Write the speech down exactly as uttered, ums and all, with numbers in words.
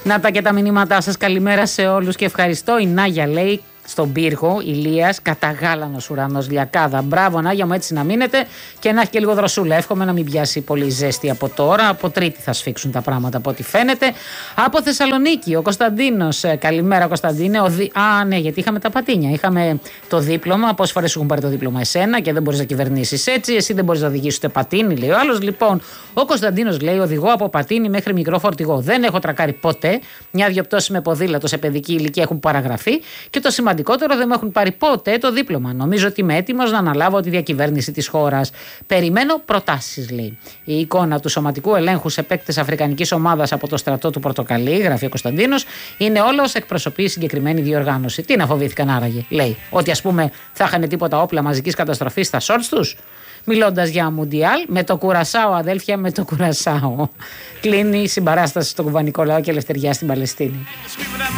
Να τα και τα μηνύματά σας. Καλημέρα σε όλους και ευχαριστώ. Η Νάγια λέει στον πύργο, Ηλίας, καταγάλανος ουρανός, λιακάδα. Μπράβο, Νάγια μου, έτσι να μείνετε και να έχει και λίγο δροσούλα. Εύχομαι να μην πιάσει πολύ ζέστη από τώρα. Από Τρίτη θα σφίξουν τα πράγματα από ό,τι φαίνεται. Από Θεσσαλονίκη, ο Κωνσταντίνος. Καλημέρα, Κωνσταντίνε. Ο δι... Α, ναι, γιατί είχαμε τα πατίνια. Είχαμε το δίπλωμα. Πόσες φορές έχουν πάρει το δίπλωμα εσένα και δεν μπορείς να κυβερνήσεις έτσι. Εσύ δεν μπορείς να οδηγήσεις ούτε πατίνι, λέει ο άλλος. Λοιπόν, ο Κωνσταντίνος λέει: οδηγώ από πατίνι μέχρι μικρό φορτηγό. Δεν έχω τρακάρει ποτέ. Μια-δυο πτώσεις με ποδήλατο σε παιδική ηλικία έχουν παραγραφεί και το σημαντικότερο δεν μου έχουν πάρει ποτέ το δίπλωμα. Νομίζω ότι είμαι έτοιμος να αναλάβω τη διακυβέρνηση της χώρας. Περιμένω προτάσεις, λέει. Η εικόνα του σωματικού ελέγχου σε παίκτες αφρικανικής ομάδας από το στρατό του Πορτοκαλί, γράφει ο Κωνσταντίνος, είναι όλα ως εκπροσωπεί συγκεκριμένη διοργάνωση. Τι να φοβήθηκαν άραγε, λέει. Ότι ας πούμε θα είχαν τίποτα όπλα μαζικής καταστροφής στα σόρτς τους. Μιλώντας για Μουντιάλ, με το Κουρασάο, αδέλφια, με το Κουρασάο. Κλείνει η συμπαράσταση στον κουβανικό λαό και ελευθεριά στην Παλαιστίνη.